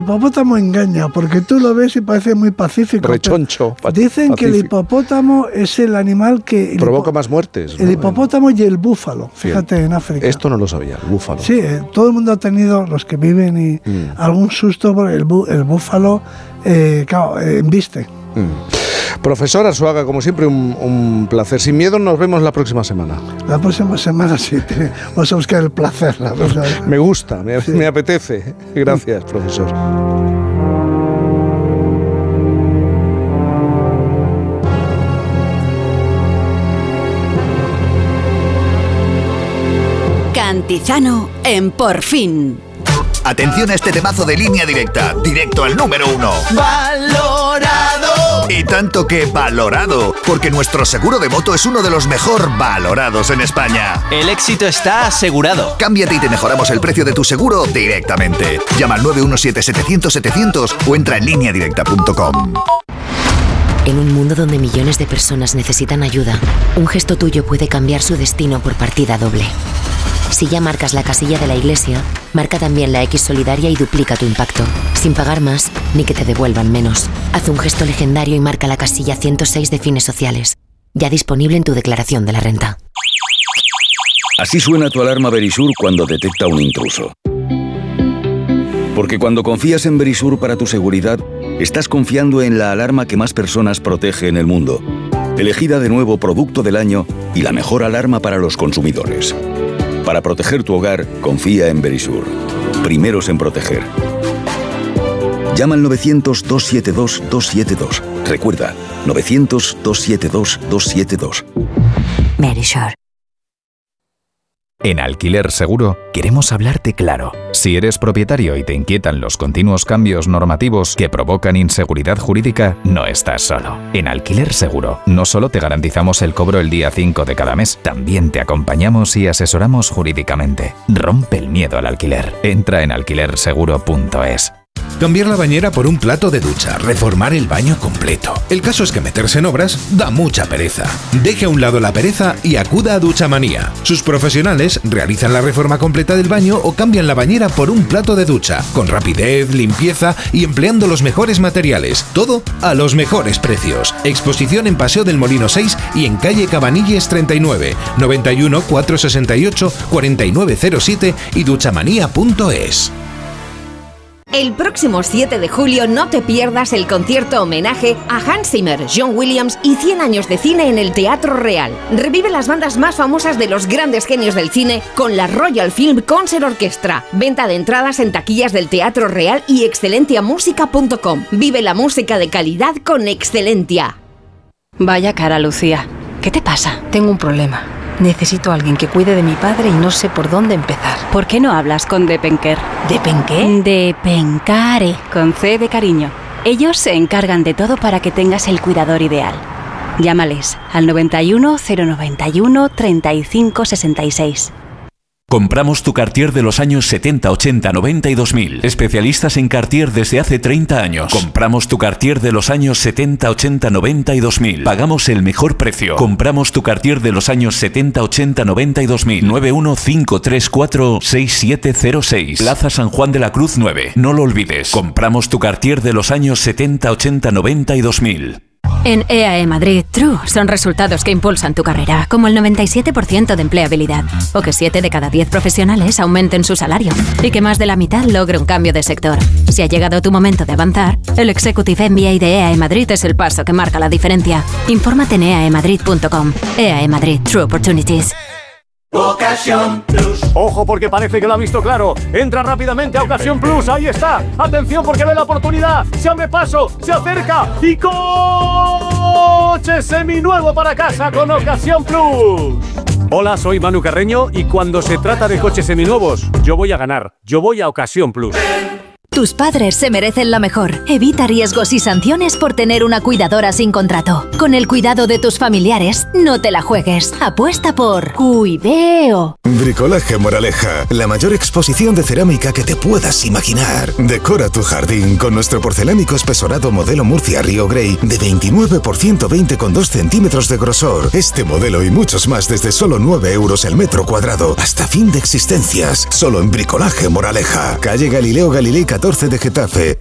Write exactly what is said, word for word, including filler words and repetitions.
El hipopótamo engaña, porque tú lo ves y parece muy pacífico. Rechoncho. Dicen pacífico. Que el hipopótamo es el animal que... provoca hipo- más muertes, ¿no? El hipopótamo y el búfalo, fíjate, Bien. en África. Esto no lo sabía, el búfalo. Sí, eh, todo el mundo ha tenido, los que viven, y Mm. algún susto por el, bú- el búfalo, eh, claro, eh, embiste. Mm. Profesor Arzuaga, como siempre, un, un placer. Sin miedo, nos vemos la próxima semana. La próxima semana sí, te, vamos a buscar el placer. La próxima. Me gusta, me, Sí. me apetece. Gracias, profesor. Cantizano en Por Fin. Atención a este temazo de Línea Directa, directo al número uno. ¡Valorado! Y tanto que valorado, porque nuestro seguro de moto es uno de los mejor valorados en España. El éxito está asegurado. Cámbiate y te mejoramos el precio de tu seguro directamente. Llama al nueve uno siete setecientos setecientos o entra en línea directa punto com. En un mundo donde millones de personas necesitan ayuda, un gesto tuyo puede cambiar su destino por partida doble. Si ya marcas la casilla de la iglesia, marca también la X solidaria y duplica tu impacto, sin pagar más ni que te devuelvan menos. Haz un gesto legendario y marca la casilla ciento seis de Fines Sociales, ya disponible en tu declaración de la renta. Así suena tu alarma Verisur cuando detecta un intruso. Porque cuando confías en Verisur para tu seguridad, estás confiando en la alarma que más personas protege en el mundo. Elegida de nuevo Producto del Año y la mejor alarma para los consumidores. Para proteger tu hogar, confía en Verisur. Primeros en proteger. Llama al novecientos, dos siete dos, dos siete dos. Recuerda, novecientos, dos siete dos, dos siete dos. Verisur. En Alquiler Seguro queremos hablarte claro. Si eres propietario y te inquietan los continuos cambios normativos que provocan inseguridad jurídica, no estás solo. En Alquiler Seguro no solo te garantizamos el cobro el día cinco de cada mes, también te acompañamos y asesoramos jurídicamente. Rompe el miedo al alquiler. Entra en alquiler seguro punto es. Cambiar la bañera por un plato de ducha, reformar el baño completo. El caso es que meterse en obras da mucha pereza. Deje a un lado la pereza y acuda a Duchamanía. Sus profesionales realizan la reforma completa del baño o cambian la bañera por un plato de ducha, con rapidez, limpieza y empleando los mejores materiales. Todo a los mejores precios. Exposición en Paseo del Molino seis y en calle Cabanilles treinta y nueve, noventa y uno, cuatrocientos sesenta y ocho, cuarenta y nueve cero siete y duchamanía punto es. El próximo siete de julio no te pierdas el concierto homenaje a Hans Zimmer, John Williams y cien años de cine en el Teatro Real. Revive las bandas más famosas de los grandes genios del cine con la Royal Film Concert Orchestra. Venta de entradas en taquillas del Teatro Real y excelentia música punto com. Vive la música de calidad con Excelentia. Vaya cara, Lucía. ¿Qué te pasa? Tengo un problema. Necesito a alguien que cuide de mi padre y no sé por dónde empezar. ¿Por qué no hablas con Depenker? ¿Depenqué? Depencare, con C de cariño. Ellos se encargan de todo para que tengas el cuidador ideal. Llámales al noventa y uno, cero noventa y uno, treinta y cinco sesenta y seis. Compramos tu Cartier de los años setenta, ochenta, noventa y dos mil. Especialistas en Cartier desde hace treinta años. Compramos tu Cartier de los años setenta, ochenta, noventa y dos mil. Pagamos el mejor precio. Compramos tu Cartier de los años setenta, ochenta, noventa y dos mil. nueve uno cinco tres cuatro seis siete cero seis. Plaza San Juan de la Cruz nueve. No lo olvides. Compramos tu Cartier de los años setenta, ochenta, noventa y dos mil. En E A E Madrid, True son resultados que impulsan tu carrera, como el noventa y siete por ciento de empleabilidad, o que siete de cada diez profesionales aumenten su salario, y que más de la mitad logre un cambio de sector. Si ha llegado tu momento de avanzar, el Executive M B A de E A E Madrid es el paso que marca la diferencia. Infórmate en e a e madrid punto com. E A E Madrid, True Opportunities. Ocasión Plus. Ojo porque parece que lo ha visto claro. Entra rápidamente a Ocasión Plus. Ahí está. Atención porque ve la oportunidad. Se abre paso, se acerca y coche seminuevo para casa con Ocasión Plus. Hola, soy Manu Carreño y cuando se trata de coches seminuevos, yo voy a ganar. Yo voy a Ocasión Plus. Tus padres se merecen lo mejor. Evita riesgos y sanciones por tener una cuidadora sin contrato. Con el cuidado de tus familiares, no te la juegues. Apuesta por Cuideo. Bricolaje Moraleja, la mayor exposición de cerámica que te puedas imaginar. Decora tu jardín con nuestro porcelánico espesorado modelo Murcia Río Grey de veintinueve por ciento veinte con dos centímetros de grosor. Este modelo y muchos más desde solo nueve euros el metro cuadrado. Hasta fin de existencias. Solo en Bricolaje Moraleja. Calle Galileo Galilei catorce catorce de Getafe.